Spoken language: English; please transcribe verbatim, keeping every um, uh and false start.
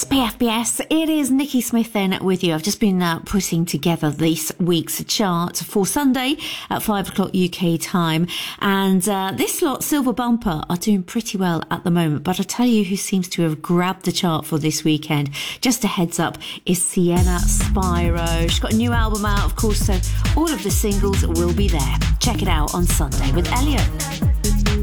B F B S. It is Nikki Smith then with you. I've just been uh, putting together this week's chart for Sunday at five o'clock U K time. And uh, this lot, Silver Bumper, are doing pretty well at the moment. But I'll tell you who seems to have grabbed the chart for this weekend, just a heads up, is Sienna Spyro. She's got a new album out, of course, so all of the singles will be there. Check it out on Sunday with Elliot.